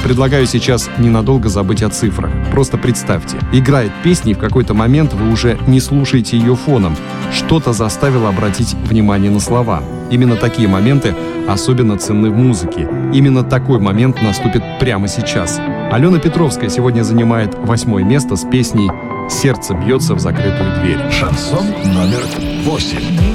Предлагаю сейчас ненадолго забыть о цифрах. Просто представьте, играет песня, и в какой-то момент вы уже не слушаете ее фоном. Что-то заставило обратить внимание на слова. Именно такие моменты особенно ценны в музыке. Именно такой момент наступит прямо сейчас. Алена Петровская сегодня занимает 8-е место с песней «Сердце бьется в закрытую дверь». Шансон номер 8.